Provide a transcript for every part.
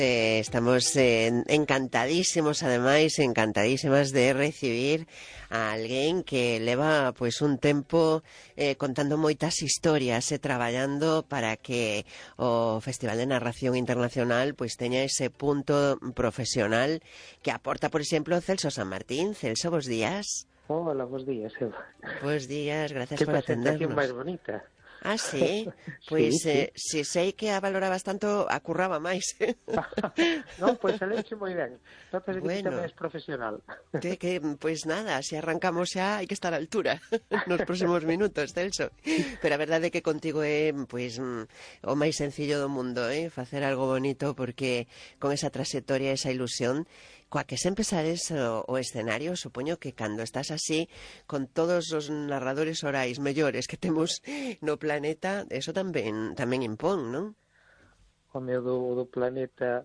Estamos encantadísimos, encantadísimas de recibir a alguén que leva pois un tempo contando moitas historias e traballando para que o Festival de Narración Internacional pois teña ese punto profesional que aporta, por exemplo, Celso San Martín. Celso, bos días. Hola, bos días, Eva. Bos días, gracias Que por presentación máis atendernos. bonita. Ah, sí? Sí, Pois sí. se sei que a valorabas tanto, a curraba máis. Non, pois saleiche moi ben. Notase que ti tamén Bueno, és profesional. pois nada, se arrancamos xa hai que estar á altura nos próximos minutos, Celso. Pero a verdade é que contigo é pois o máis sencillo do mundo, facer algo bonito, porque con esa trayectoria, esa ilusión coa que sempre sales o escenario, supoño que cando estás así con todos os narradores orais mellores que temos no planeta, eso tamén impón, non? O meu do planeta.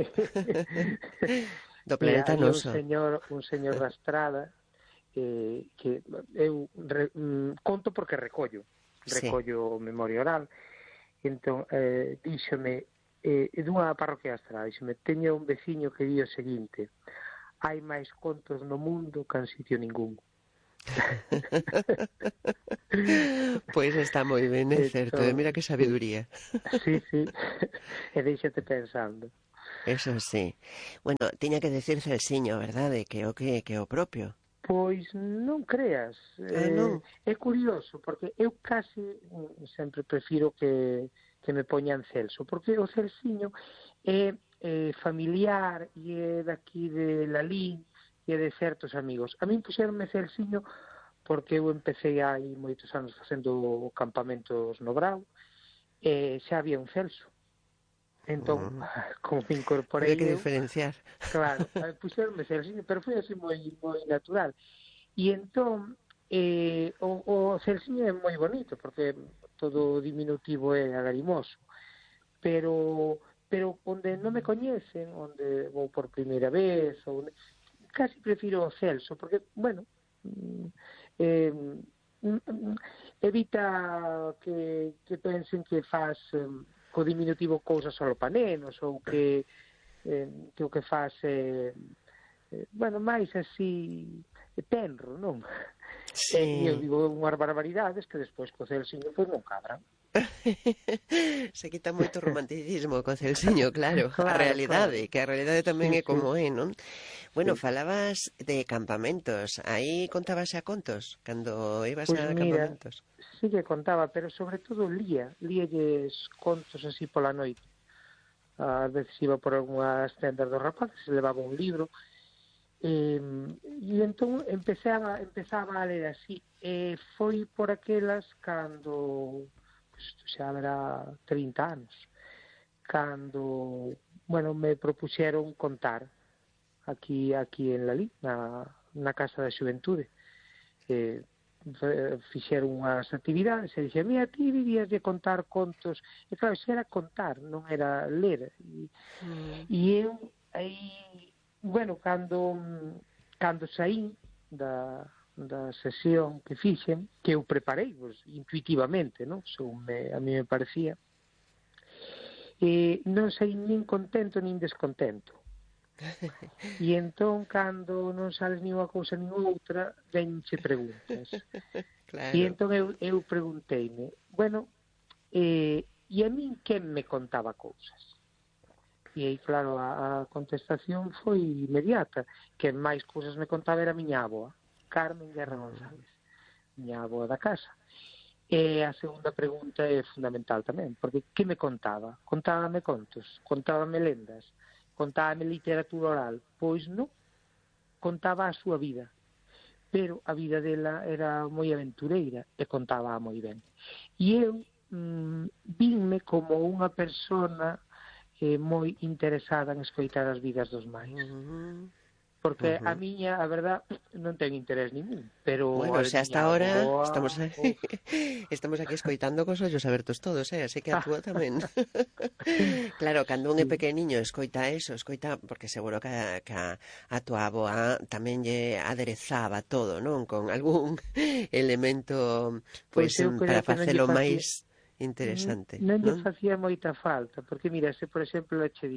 Do Mira, planeta había noso. un señor da estrada que eu conto porque Sí. recollo memoria oral. Entón, díxome, dunha parroquia da estrada, díxome, teño un veciño que di o seguinte: hai máis contos no mundo que en sitio ningún. Pois está moi ben, é certo, e mira Entón, que sí, sabiduría. sí, e deixate pensando. Eso sí. Bueno, tiña que decir Celsiño, verdade, que o propio. Pois non creas, Ah, non? é curioso, porque eu casi sempre prefiro que me poñan Celso, porque o Celsiño é familiar e é daqui de Lalín e é de certos amigos. A min puxeronme Celsiño porque eu empecé hai moitos anos facendo campamentos no Brao e xa había un Celso. Entón, Mm, como me había incorporei que eu, diferenciar. claro, puxeronme Celsiño, pero foi así moi natural. E entón, o Celsiño é moi bonito, porque todo diminutivo é agarimoso, pero onde non me coñecen, onde vou por primeira vez, casi prefiro o Celso, porque, bueno, eh, evita que pensen que faz co diminutivo cousas solo pa nenos, ou que o que faz bueno, máis así tenro, non? E eu Sí. digo unhas barbaridades que despois co Celsiño pois non cabran. Se quita moito romanticismo co Celsiño, claro. Claro, claro. Que a realidade tamén Sí, é sí, como é, non? Bueno, sí. falabas de campamentos. Aí contabas a contos cando ibas Pois a mira, campamentos. sí que contaba, pero sobre todo líalles contos así pola noite. Ás veces iba por algunhas tendas dos rapaces, se levaba un libro, e entón empezaba a ler así. Foi por aquelas cando, isto xa haberá 30 anos, cando, bueno, me propuxeron contar aquí en Lalí, na Casa da Xuventude. Fixeron unhas actividades e dixen, mira, ti vivías de contar contos, e claro, xa era contar, non era ler, e eu aí, bueno, cando saí da sesión que fixen, que eu preparei pues, intuitivamente, non? Según a mí me parecía, non saí nin contento nin descontento. E entón, cando non sales nin unha cousa nin outra, venche preguntas. E Claro. entón eu pregunteime, bueno, e a min quen me contaba cousas? E aí, claro, a contestación foi inmediata, que máis cousas me contaba era a miña avoa, Carmen Guerra González, miña avoa da casa. E a segunda pregunta é fundamental tamén, porque que me contaba? Contábame contos, contábame lendas, contábame literatura oral, pois non, contaba a súa vida, pero a vida dela era moi aventureira e contaba moi ben. E eu vinme como unha persona moi interesada en escoitar as vidas dos máis. Porque a miña, a verdad, non ten interés ningún, pero Bueno, a xa hasta miña ahora avoa... estamos aquí escoitando cos ollos abertos todos, así que a túa tamén. Claro, cando un é Sí. pequeniño escoita eso, porque seguro que a túa avoa tamén lle aderezaba todo, non? Con algún elemento, Pois pois, eu creo para que non lle facelo facía máis interesante, non lle non? facía moita falta, porque mira, se por exemplo ela che di,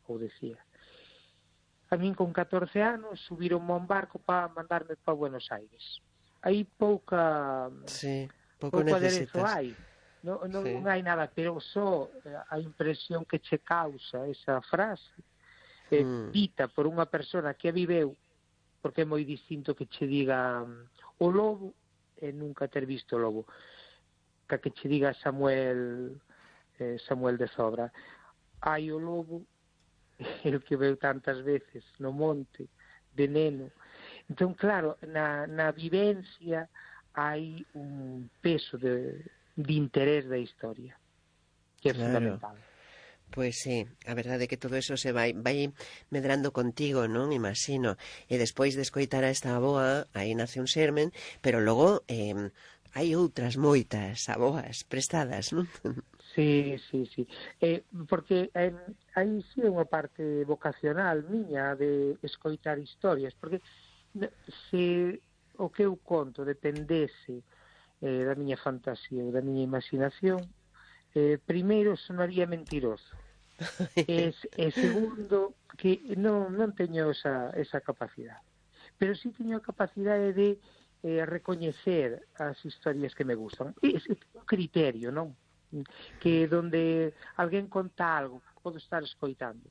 ou decía. A min con 14 anos subironme a un barco para mandarme para Buenos Aires. Aí pouco aderezo hai. Non hai nada, pero só a impresión que che causa esa frase dita por unha persona que a viveu, porque é moi distinto que che diga o lobo e nunca ter visto o lobo, que che diga Samuel de Zobra. Hai o lobo, el que veu tantas veces no monte, de neno. Entón, claro, na vivencia hai un peso de interés da historia, que é fundamental. Pois sí, a verdade é que todo eso se vai medrando contigo, non? Imagino. E despois de escoitar a esta aboa, aí nace un xermen, pero logo hai outras moitas aboas prestadas, non? Sí. Porque aí sí é unha parte vocacional miña de escoitar historias, porque se o que eu conto dependese da miña fantasía ou da miña imaginación, primeiro sonaría mentiroso. E segundo, que non teño esa capacidade. Pero sí teño a capacidade de recoñecer as historias que me gustan. Ese criterio, non? Que donde alguén conta algo, podo estar escoitando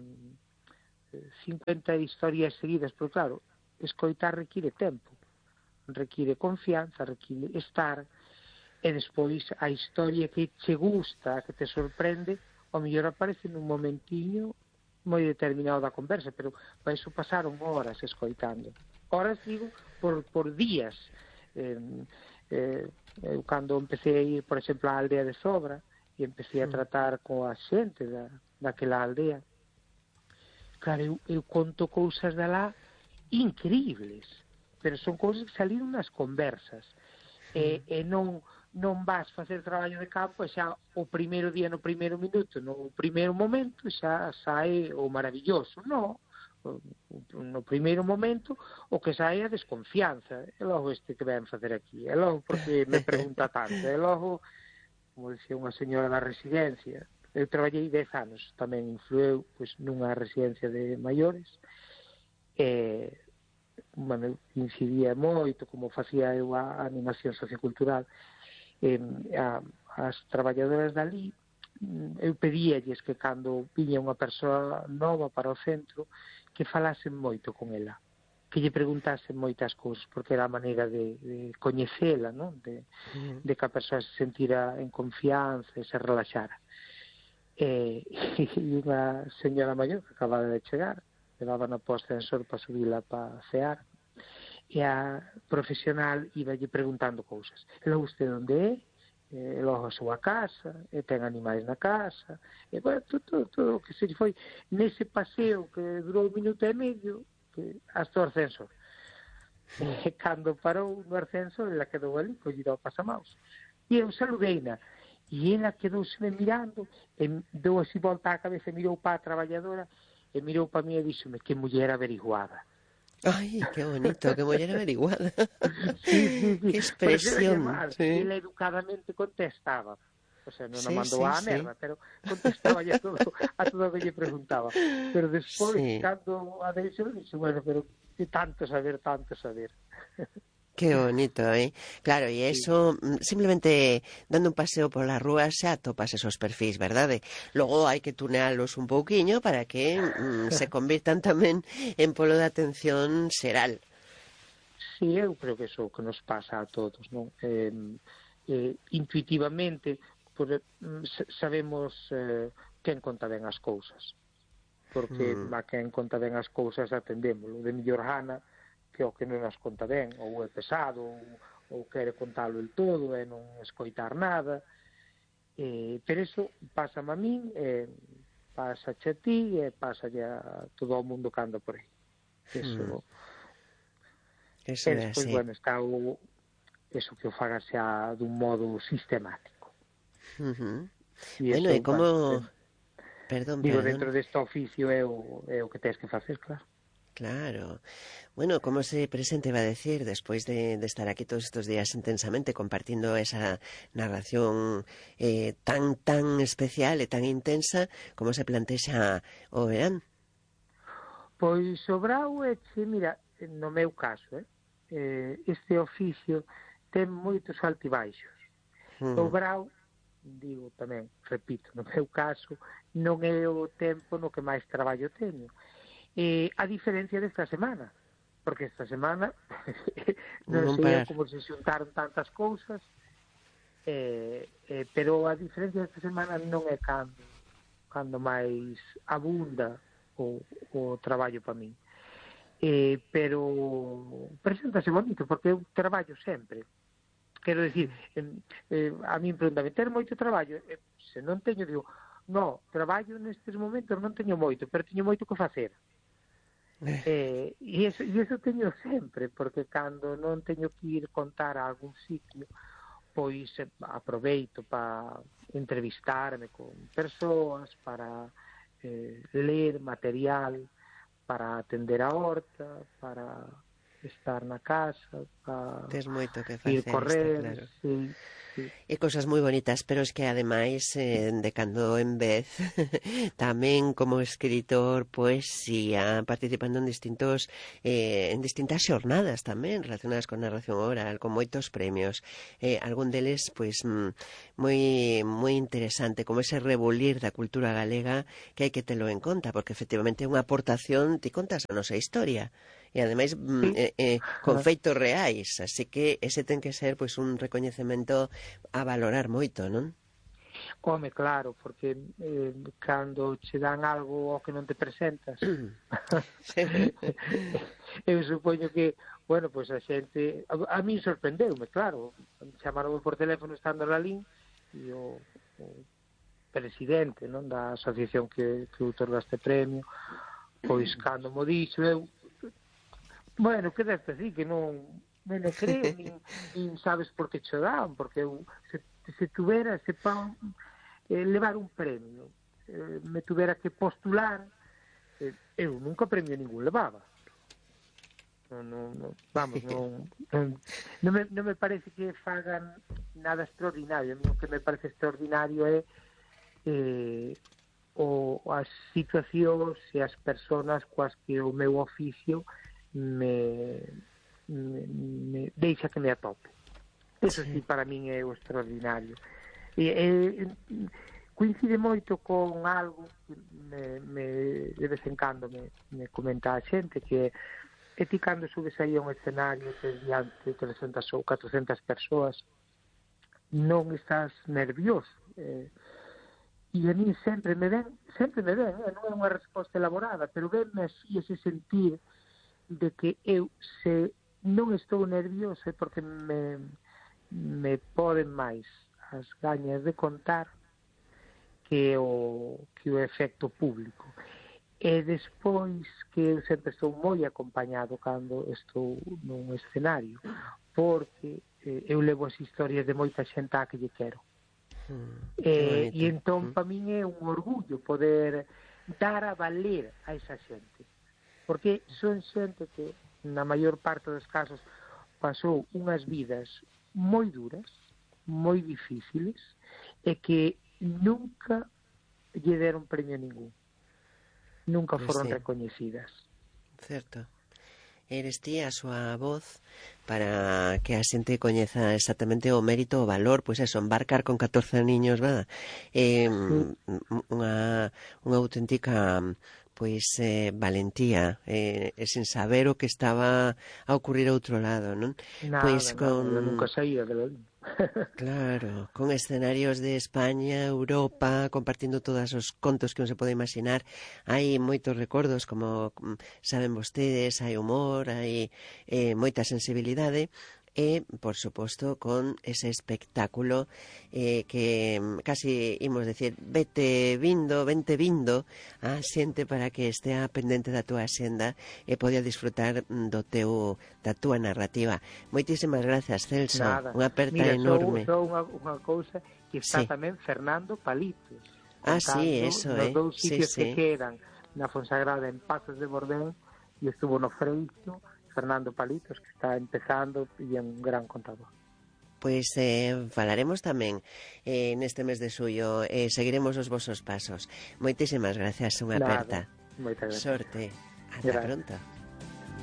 50 historias seguidas, pero claro, escoitar require tempo, require confianza, require estar, e despois a historia que che gusta, que te sorprende, ao mellor aparece nun momentiño moi determinado da conversa, pero para iso pasaron horas escoitando. Horas, digo, por días. Eu cando empecé a ir, por exemplo, á aldea de Zobra, e empecé a tratar coa xente daquela aldea, claro, eu conto cousas de lá increíbles, pero son cousas que saliron nas conversas, e non vas facer traballo de campo e xa o primeiro día, no primeiro minuto, no primeiro momento, xa sae o maravilloso. Non, no primeiro momento o que sae é a desconfianza. E logo este que ven facer aquí, e logo porque me pregunta tanto, e logo, como decía unha señora da residencia, eu traballei 10 anos, tamén influeu pois, nunha residencia de maiores, e bueno, incidía moito, como facía eu a animación sociocultural, as traballadoras dali, eu pedíalles que cando viña unha persoa nova para o centro, que falasen moito con ela, que lle preguntasen moitas cousas, porque era a maneira de coñecela, non? De que a persoa se sentira en confianza e se relaxara. E unha señora maior que acababa de chegar, levaba na posta de ascensor para subila para cear, e a profesional iballe preguntando cousas. E logo usted onde é? E logo a súa casa, e ten animais na casa, e bueno, todo o que se foi nese paseo que durou 1 minuto e medio hasta o ascensor. E cando parou no ascensor, ela quedou ali, collida ao pasamaus. E eu saludeina, e ela quedouse mirando, e deu así volta á cabeza, mirou para a traballadora, e mirou para mí e díxome que muller averiguada. Ai, que bonito, que muller averiguada. Sí. Que expresión. Sí. Ela educadamente contestaba. O sea, non a mandou á merda, pero contestaba a todo o que lle preguntaba. Pero despois, cando a deixou, dixo, bueno, pero que tanto saber. Que bonito, ¿eh? Claro, y eso, simplemente dando un paseo por las rúas xa atopas esos perfis, verdade? Logo hai que tunealos un pouquiño para que se convirtan tamén en polo de atención xeral. Sí, eu creo que eso que nos pasa a todos, non? Intuitivamente sabemos quen conta ben as cousas, porque a quen conta ben as cousas atendémolo, de mellor gana que o que non as conta ben, ou é pesado, ou quere contalo el todo e non escoitar nada, pero iso pásame a min, pasa a ti e pasa a todo o mundo que anda por aí. Eso e despois, bueno, está eso que o faga xa dun modo sistemático. Bueno, e como... Perdón. Digo, dentro deste oficio é o que tens que facer, claro. Claro. Bueno, ¿cómo se presenta, iba a decir, después de estar aquí todos estos días intensamente compartindo esa narración tan especial e tan intensa, como se plantexa o verán? Pois o brao é que, mira, no meu caso, este oficio ten moitos altibaixos. O brao, digo tamén, repito, no meu caso, non é o tempo no que máis traballo teño. A diferencia desta semana, porque esta semana non Non sei parar. como se xuntaron tantas cousas, pero a diferencia desta semana non é cando máis abunda o traballo para min. Pero preséntase bonito, porque eu traballo sempre. Quero dicir, a min preguntame, ter moito traballo? Se non teño, digo, no, traballo nestes momentos non teño moito, pero teño moito que facer. E iso teño sempre, porque cando non teño que ir contar a algún sitio, pois aproveito para entrevistarme con persoas, para ler material, para atender a horta, para estar na casa, para Tes moito que ir facer, correr, está claro. sí. E cosas moi bonitas, pero es que ademais de cando en vez tamén como escritor, poesía, participando en distintas xornadas tamén relacionadas con narración oral, con moitos premios. Algún deles pois moi interesante, como ese rebulir da cultura galega que hai que telo en conta, porque efectivamente é unha aportación, ti contas a nosa historia. E ademais con feitos reais, así que ese ten que ser pois un recoñecemento a valorar moito, non? Home, claro, porque cando che dan algo ao que non te presentas eu supoño que, bueno, pois a xente a min sorprendeume, claro, chamaron por teléfono estando na LIN e o presidente, non, da asociación que outorga este premio, pois cando mo dixo eu, bueno, que deste así, que non me creo, nin sabes por que cho dan, porque eu, se tuvera, se pa levar un premio, me tuvera que postular, eu nunca premio ningún levaba. Non me parece que fagan nada extraordinario. A mí o que me parece extraordinario é as situacións e as persoas coas que o meu oficio me deixa que me atope. Eso sí, para min é o extraordinario. Coincide moito con algo que de vez en cando me comenta a xente, que é ti cando subes aí a un escenario que diante de 300 ou 400 persoas non estás nervioso, e a mí sempre me ven, non é unha resposta elaborada, pero venme así ese sentir de que eu, se non estou nervioso, é porque me poden máis as gañas de contar que o efecto público. E despois que eu sempre estou moi acompañado cando estou nun escenario, porque eu levo as historias de moita xente a que lle quero. E entón, para min é un orgullo poder dar a valer a esa xente, porque son xente que na maior parte dos casos pasou unhas vidas moi duras, moi difíciles, e que nunca lle deron premio ningún, nunca foron recoñecidas. Certo. Eres ti a súa voz para que a xente coñeza exactamente o mérito, o valor, pois eso, embarcar con 14 niños, verdad? Unha auténtica pois valentía, sin saber o que estaba a ocurrir ao outro lado, non? Nada, eu nunca saía de lo. Claro, con escenarios de España, Europa, compartindo todos os contos que non se pode imaginar. Hai moitos recordos, como saben vostedes, hai humor, hai moita sensibilidade. E, por suposto, con ese espectáculo que casi imos decir vente vindo a xente para que estea pendente da túa xenda e poda disfrutar da túa narrativa. Moitísimas grazas, Celso. Nada. Unha aperta enorme. Mira, só unha cousa que está tamén Fernando Palitos. Sí, eso, nos dous sitios sí. que quedan na Fonsagrada, en Pazos de Bordén, e estuvo no Freixo, Fernando Palitos, que está empezando e é un gran contador. Pois falaremos tamén neste mes de xullo, seguiremos os vosos pasos. Moitísimas gracias, unha aperta. Moitas gracias. Sorte. Ata Gracias. pronto.